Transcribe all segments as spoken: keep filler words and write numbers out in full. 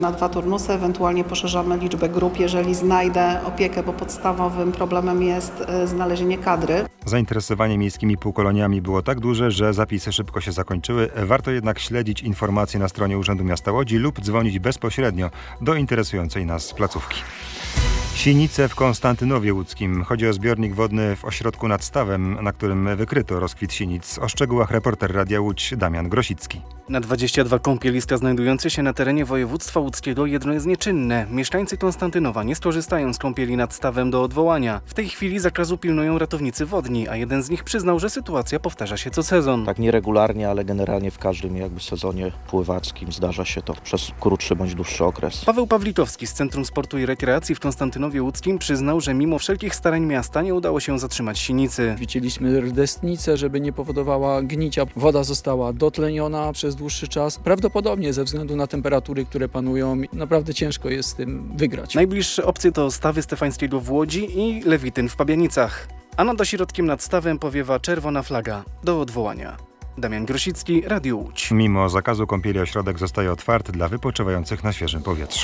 Na dwa turnusy, ewentualnie poszerzamy liczbę grup, jeżeli znajdę opiekę, bo podstawowym problemem jest znalezienie kadry. Zainteresowanie miejskimi półkoloniami było tak duże, że zapisy szybko się zakończyły. Warto jednak śledzić informacje na stronie Urzędu Miasta Łodzi lub dzwonić bezpośrednio do interesującej nas placówki. Sinice w Konstantynowie Łódzkim. Chodzi o zbiornik wodny w ośrodku nad stawem, na którym wykryto rozkwit sinic. O szczegółach reporter Radia Łódź Damian Grosicki. Na dwadzieścia dwa kąpieliska znajdujące się na terenie województwa łódzkiego jedno jest nieczynne. Mieszkańcy Konstantynowa nie skorzystają z kąpieli nad stawem do odwołania. W tej chwili zakazu pilnują ratownicy wodni, a jeden z nich przyznał, że sytuacja powtarza się co sezon. Tak nieregularnie, ale generalnie w każdym jakby sezonie pływackim zdarza się to przez krótszy bądź dłuższy okres. Paweł Pawlikowski z Centrum Sportu i Rekreacji w Konstantynowie Łódzkim przyznał, że mimo wszelkich starań miasta nie udało się zatrzymać sinicy. Wycięliśmy rdestnicę, żeby nie powodowała gnicia. Woda została dotleniona przez dłuższy czas. Prawdopodobnie ze względu na temperatury, które panują, naprawdę ciężko jest z tym wygrać. Najbliższe opcje to Stawy Stefańskiego w Łodzi i Lewityn w Pabianicach. A nad ośrodkiem nad stawem powiewa czerwona flaga do odwołania. Damian Grosicki, Radio Łódź. Mimo zakazu kąpieli ośrodek zostaje otwarty dla wypoczywających na świeżym powietrzu.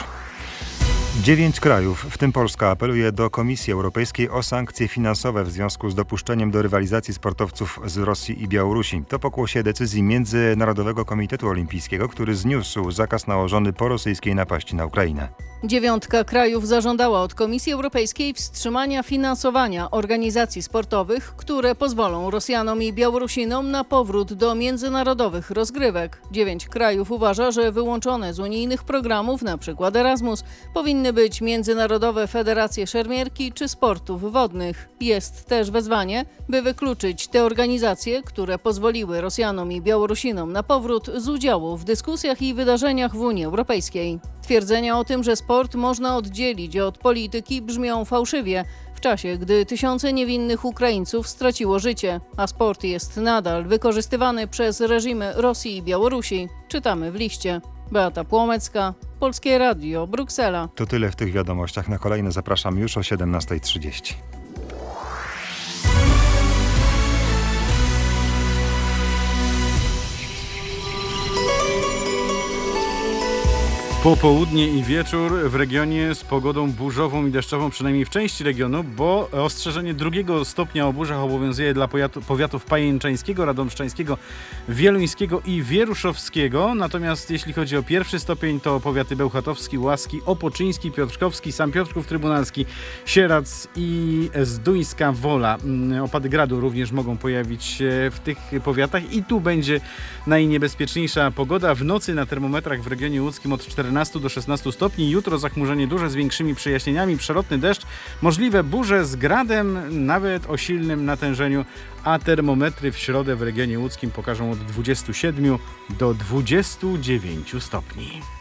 Dziewięć krajów, w tym Polska, apeluje do Komisji Europejskiej o sankcje finansowe w związku z dopuszczeniem do rywalizacji sportowców z Rosji i Białorusi. To pokłosie decyzji Międzynarodowego Komitetu Olimpijskiego, który zniósł zakaz nałożony po rosyjskiej napaści na Ukrainę. Dziewiątka krajów zażądała od Komisji Europejskiej wstrzymania finansowania organizacji sportowych, które pozwolą Rosjanom i Białorusinom na powrót do międzynarodowych rozgrywek. Dziewięć krajów uważa, że wyłączone z unijnych programów, np. Erasmus, powinny być międzynarodowe federacje szermierki czy sportów wodnych. Jest też wezwanie, by wykluczyć te organizacje, które pozwoliły Rosjanom i Białorusinom na powrót z udziału w dyskusjach i wydarzeniach w Unii Europejskiej. Twierdzenia o tym, że sport można oddzielić od polityki, brzmią fałszywie, w czasie gdy tysiące niewinnych Ukraińców straciło życie, a sport jest nadal wykorzystywany przez reżimy Rosji i Białorusi. Czytamy w liście. Beata Płomecka, Polskie Radio, Bruksela. To tyle w tych wiadomościach. Na kolejne zapraszam już o siedemnasta trzydzieści. Popołudnie i wieczór w regionie z pogodą burzową i deszczową, przynajmniej w części regionu, bo ostrzeżenie drugiego stopnia o burzach obowiązuje dla powiatów pajęczańskiego, radomszczańskiego, wieluńskiego i wieruszowskiego. Natomiast jeśli chodzi o pierwszy stopień, to powiaty bełchatowski, łaski, opoczyński, piotrkowski, sam Piotrków Trybunalski, Sierac i Zduńska Wola. Opady gradu również mogą pojawić się w tych powiatach i tu będzie najniebezpieczniejsza pogoda. W nocy na termometrach w regionie łódzkim od czternastu do szesnastu stopni. Jutro zachmurzenie duże z większymi przejaśnieniami, przelotny deszcz, możliwe burze z gradem, nawet o silnym natężeniu, a termometry w środę w regionie łódzkim pokażą od dwudziestu siedmiu do dwudziestu dziewięciu stopni.